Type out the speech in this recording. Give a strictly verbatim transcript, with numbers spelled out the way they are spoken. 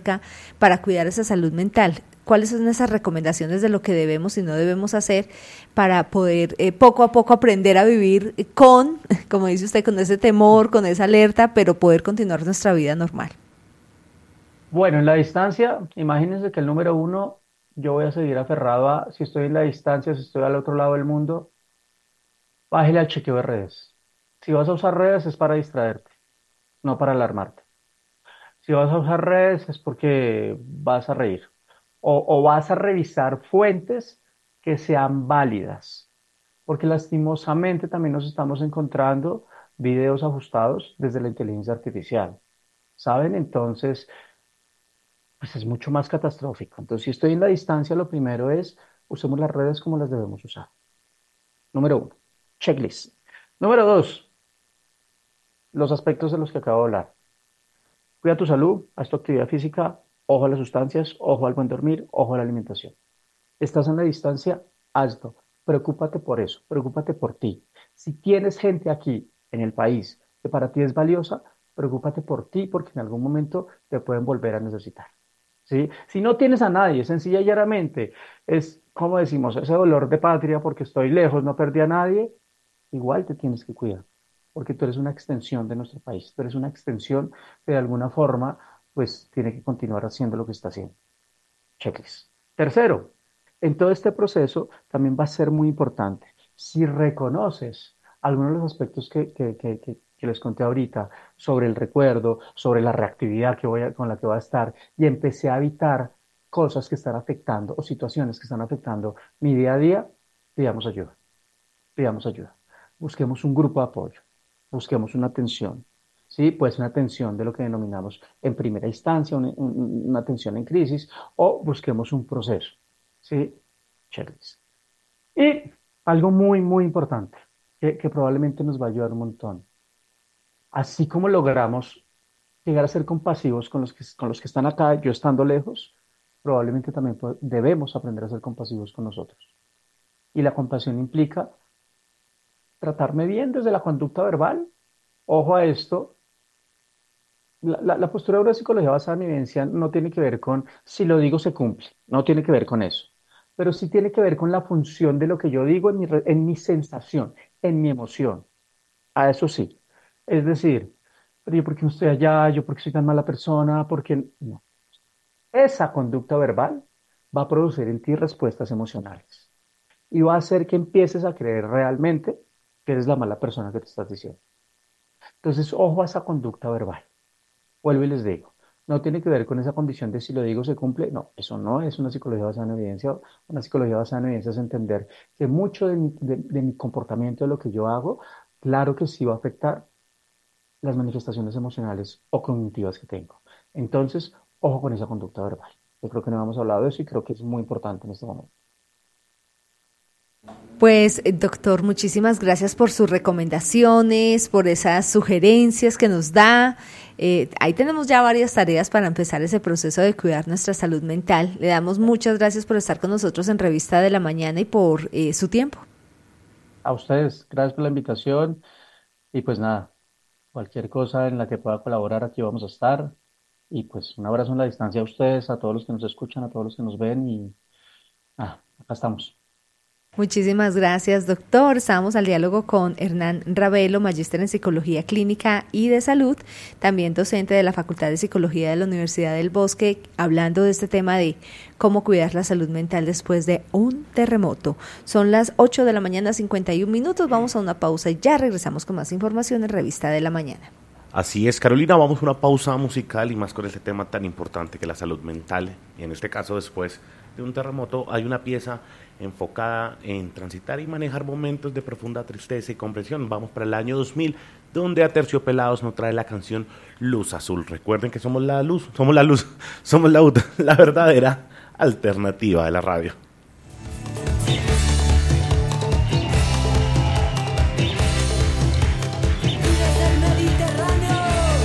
para cuidar esa salud mental. ¿Cuáles son esas recomendaciones de lo que debemos y no debemos hacer para poder eh, poco a poco aprender a vivir con, como dice usted, con ese temor, con esa alerta, pero poder continuar nuestra vida normal? Bueno, en la distancia, imagínense que el número uno, yo voy a seguir aferrado a, si estoy en la distancia, si estoy al otro lado del mundo, bájele al chequeo de redes. Si vas a usar redes es para distraerte, no para alarmarte. Si vas a usar redes es porque vas a reír o, o vas a revisar fuentes que sean válidas, porque lastimosamente también nos estamos encontrando videos ajustados desde la inteligencia artificial, ¿saben? Entonces, pues es mucho más catastrófico. Entonces, si estoy en la distancia, lo primero es usemos las redes como las debemos usar. Número uno, checklist. Número dos, los aspectos de los que acabo de hablar. Cuida tu salud, haz tu actividad física, ojo a las sustancias, ojo al buen dormir, ojo a la alimentación. Estás en la distancia, hazlo. Preocúpate por eso, preocúpate por ti. Si tienes gente aquí en el país que para ti es valiosa, preocúpate por ti porque en algún momento te pueden volver a necesitar. ¿Sí? Si no tienes a nadie, sencilla y llanamente, es como decimos, ese dolor de patria porque estoy lejos, no perdí a nadie, igual te tienes que cuidar, porque tú eres una extensión de nuestro país, tú eres una extensión que de alguna forma, pues tiene que continuar haciendo lo que está haciendo. Checklist. Tercero, en todo este proceso también va a ser muy importante, si reconoces algunos de los aspectos que, que, que, que, que les conté ahorita sobre el recuerdo, sobre la reactividad que voy a, con la que voy a estar, y empecé a evitar cosas que están afectando o situaciones que están afectando mi día a día, pidamos ayuda, pidamos ayuda. Busquemos un grupo de apoyo, busquemos una atención, ¿sí? Pues una atención de lo que denominamos en primera instancia, una, un- una atención en crisis, o busquemos un proceso, ¿sí? Checklist. Y algo muy, muy importante, que, que probablemente nos va a ayudar un montón. Así como logramos llegar a ser compasivos con los que, con los que están acá, yo estando lejos, probablemente también po- debemos aprender a ser compasivos con nosotros. Y la compasión implica tratarme bien desde la conducta verbal. Ojo a esto, la, la- la postura de una psicología basada en evidencia no tiene que ver con si lo digo se cumple, no tiene que ver con eso, pero sí tiene que ver con la función de lo que yo digo en mi, re- en mi sensación, en mi emoción. A eso sí. Es decir, pero yo por qué no estoy allá, yo por qué soy tan mala persona, porque no. Esa conducta verbal va a producir en ti respuestas emocionales y va a hacer que empieces a creer realmente que eres la mala persona que te estás diciendo. Entonces, ojo a esa conducta verbal. Vuelvo y les digo, no tiene que ver con esa condición de si lo digo se cumple. No, eso no es una psicología basada en evidencia. Una psicología basada en evidencia es entender que mucho de mi, de, de mi comportamiento, de lo que yo hago, claro que sí va a afectar las manifestaciones emocionales o cognitivas que tengo. Entonces, ojo con esa conducta verbal. Yo creo que no hemos hablado de eso y creo que es muy importante en este momento. Pues, eh, doctor, muchísimas gracias por sus recomendaciones, por esas sugerencias que nos da. Eh, ahí tenemos ya varias tareas para empezar ese proceso de cuidar nuestra salud mental. Le damos muchas gracias por estar con nosotros en Revista de la Mañana y por eh, su tiempo. A ustedes, gracias por la invitación y pues nada, cualquier cosa en la que pueda colaborar, aquí vamos a estar. Y pues un abrazo en la distancia a ustedes, a todos los que nos escuchan, a todos los que nos ven y ah, acá estamos. Muchísimas gracias, doctor. Estábamos al diálogo con Hernán Ravelo, magíster en Psicología Clínica y de Salud, también docente de la Facultad de Psicología de la Universidad del Bosque, hablando de este tema de cómo cuidar la salud mental después de un terremoto. Son las ocho de la mañana, cincuenta y un minutos. Vamos a una pausa y ya regresamos con más información en Revista de la Mañana. Así es, Carolina, vamos a una pausa musical y más con este tema tan importante que la salud mental. Y en este caso, después de un terremoto, hay una pieza enfocada en transitar y manejar momentos de profunda tristeza y comprensión. Vamos para el año dos mil, donde Aterciopelados nos trae la canción Luz Azul. Recuerden que somos la luz, somos la luz, somos la, la verdadera alternativa de la radio.